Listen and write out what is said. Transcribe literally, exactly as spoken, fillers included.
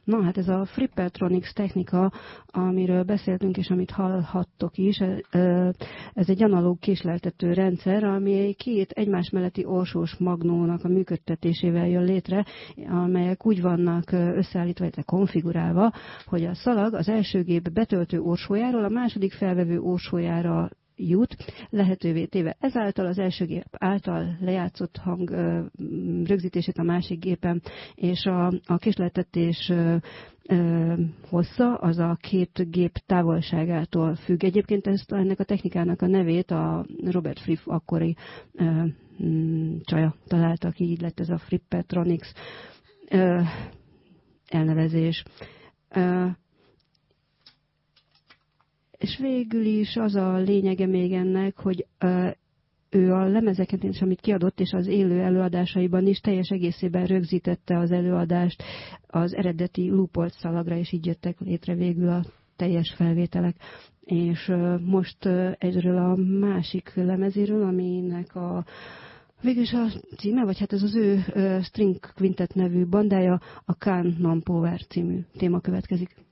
Na hát ez a Frippertronics technika, amiről beszéltünk és amit hallhattok is, ez egy analóg késleltető rendszer, ami két egymás melletti orsós magnónak a működtetésével jön létre, amelyek úgy vannak összeállítva, illetve konfigurálva, hogy a szalag az első gép betöltő orsójáról a második felvevő orsójára jut, lehetővé téve ezáltal az első gép által lejátszott hang ö, rögzítését a másik gépen, és a, a késleltetés ö, ö, hossza az a két gép távolságától függ. Egyébként ezt, ennek a technikának a nevét a Robert Fripp akkori ö, m, csaja találta ki, így lett ez a Frippertronics ö, elnevezés. Ö, És végül is az a lényege még ennek, hogy uh, ő a lemezeket is, amit kiadott, és az élő előadásaiban is teljes egészében rögzítette az előadást az eredeti loopolt szalagra, és így jöttek létre végül a teljes felvételek. És uh, most uh, egyről a másik lemezéről, aminek a végülis a címe, vagy hát ez az ő uh, String Quintet nevű bandája, a Can Non Power című téma következik.